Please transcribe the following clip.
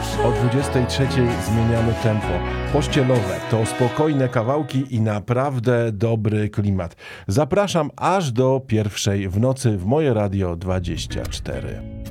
O 23 zmieniamy tempo. Pościelowe to spokojne kawałki i naprawdę dobry klimat. Zapraszam aż do 1 w nocy w moje Radio 24.